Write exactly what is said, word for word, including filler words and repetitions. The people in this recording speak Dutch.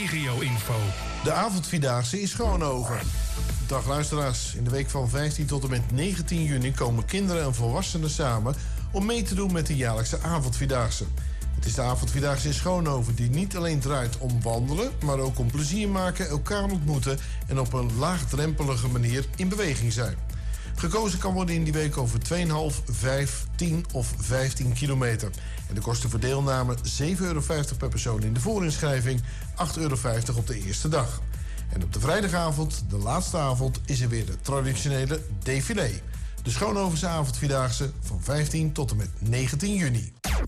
regio-info. De avondvierdaagse is gewoon over. Dag luisteraars. In de week van vijftien tot en met negentien juni komen kinderen en volwassenen samen om mee te doen met de jaarlijkse avondvierdaagse. Het is de avondvierdaagse in Schoonhoven die niet alleen draait om wandelen, maar ook om plezier maken, elkaar ontmoeten en op een laagdrempelige manier in beweging zijn. Gekozen kan worden in die week over twee komma vijf, vijf, tien of vijftien kilometer. En de kosten voor deelname zeven euro vijftig per persoon in de voorinschrijving, acht euro vijftig op de eerste dag. En op de vrijdagavond, de laatste avond, is er weer de traditionele défilé. De Schoonhovense avondvierdaagse van vijftien tot en met negentien juni.